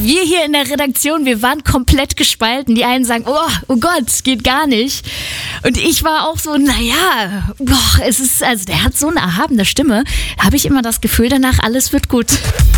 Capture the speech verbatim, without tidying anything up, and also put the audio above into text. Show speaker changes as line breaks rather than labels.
wir hier in der Redaktion, wir waren komplett gespalten. Die einen sagen, oh, oh Gott, geht gar nicht. Und ich war auch so, naja, boah, es ist, also der hat so eine erhabene Stimme. Da habe ich immer das Gefühl danach, alles wird gut.